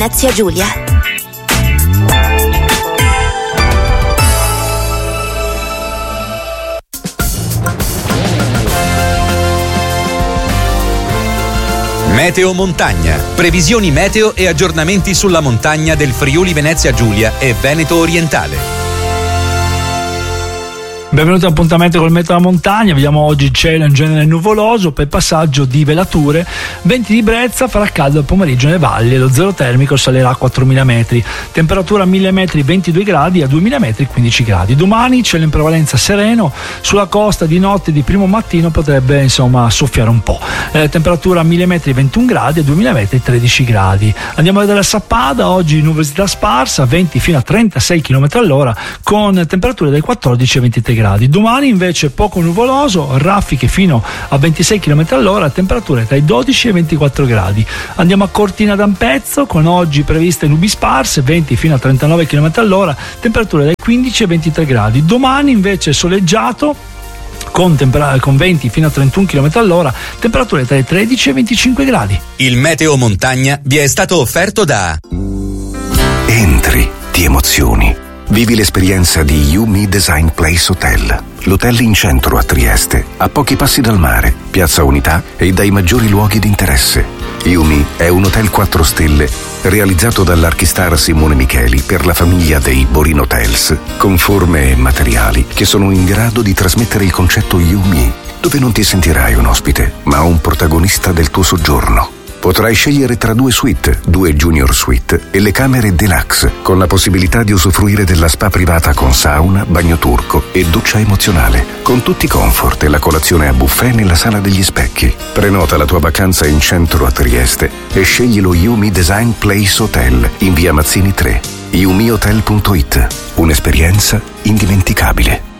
Venezia Giulia. Meteo Montagna. Previsioni meteo e aggiornamenti sulla montagna del Friuli Venezia Giulia e Veneto Orientale. Benvenuti all'appuntamento col meteo della montagna. Vediamo oggi il cielo in genere nuvoloso, per passaggio di velature, venti di brezza, farà caldo al pomeriggio nelle valli e lo zero termico salirà a 4.000 metri, temperatura a 1.000 metri 22 gradi, a 2.000 metri 15 gradi. Domani cielo in prevalenza sereno, sulla costa di notte e di primo mattino potrebbe soffiare un po', temperatura a 1.000 metri 21 gradi, a 2.000 metri 13 gradi. Andiamo a vedere la Sappada, oggi nuvolosità sparsa, venti fino a 36 km all'ora con temperature dai 14 ai 23 gradi. Domani invece poco nuvoloso, raffiche fino a 26 km all'ora, temperature tra i 12 e i 24 gradi. Andiamo a Cortina d'Ampezzo, con oggi previste nubi sparse, venti fino a 39 km all'ora, temperature dai 15 ai 23 gradi. Domani invece soleggiato, con venti fino a 31 km all'ora, temperature tra i 13 e i 25 gradi. Il Meteo Montagna vi è stato offerto da Entri, ti emozioni. Vivi l'esperienza di YuMi Design Place Hotel, l'hotel in centro a Trieste, a pochi passi dal mare, Piazza Unità e dai maggiori luoghi di interesse. YuMi è un hotel 4 stelle realizzato dall'archistar Simone Micheli per la famiglia dei Borin Hotels, con forme e materiali che sono in grado di trasmettere il concetto YuMi, dove non ti sentirai un ospite, ma un protagonista del tuo soggiorno. Potrai scegliere tra 2 suite, 2 junior suite e le camere deluxe, con la possibilità di usufruire della spa privata con sauna, bagno turco e doccia emozionale, con tutti i comfort e la colazione a buffet nella sala degli specchi. Prenota la tua vacanza in centro a Trieste e scegli lo YuMi Design Place Hotel in via Mazzini 3. yumihotel.it. Un'esperienza indimenticabile.